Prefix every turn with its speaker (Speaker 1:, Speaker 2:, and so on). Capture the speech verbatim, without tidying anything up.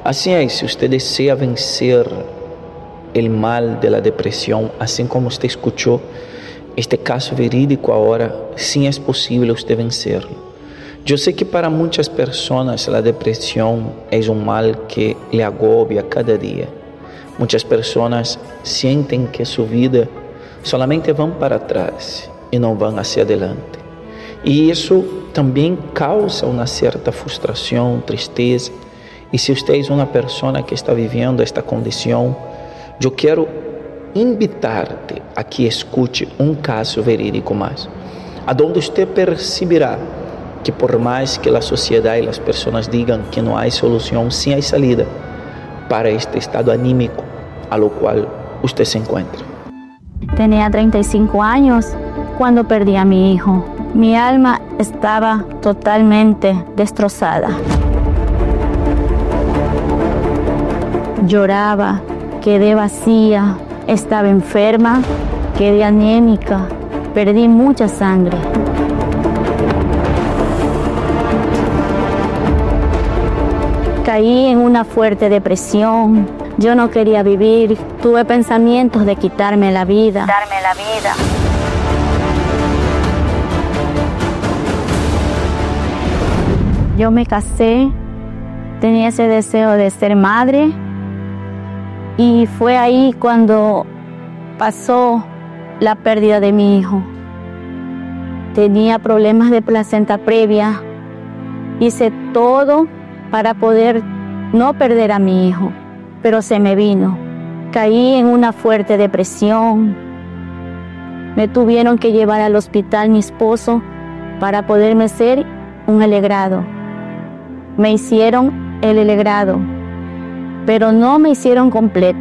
Speaker 1: Así es, si usted desea vencer el mal de la depresión, así como usted escuchó este caso verídico ahora, sí es posible usted vencerlo. Yo sé que para muchas personas la depresión es un mal que le agobia cada día. Muchas personas sienten que su vida solamente van para atrás y no van hacia adelante. Y eso también causa una cierta frustración, tristeza. Y si usted es una persona que está viviendo esta condición, yo quiero invitarte a que escuche un caso verídico más, a donde usted percibirá que por más que la sociedad y las personas digan que no hay solución, sí hay salida para este estado anímico a lo cual usted se encuentra.
Speaker 2: Tenía treinta y cinco años cuando perdí a mi hijo. Mi alma estaba totalmente destrozada. Lloraba, quedé vacía, estaba enferma, quedé anémica, perdí mucha sangre. Caí en una fuerte depresión, yo no quería vivir, tuve pensamientos de quitarme la vida. Darme la vida. Yo me casé, tenía ese deseo de ser madre y fue ahí cuando pasó la pérdida de mi hijo. Tenía problemas de placenta previa, hice todo para poder no perder a mi hijo, pero se me vino. Caí en una fuerte depresión, me tuvieron que llevar al hospital mi esposo para poderme hacer un alegrado. Me hicieron el alegrado, pero no me hicieron completo.